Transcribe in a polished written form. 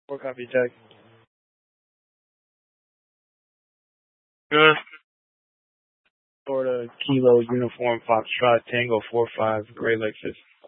Four copy, Jack. Good. Florida Kilo Uniform Foxtrot Tango 45 Gray Lexus.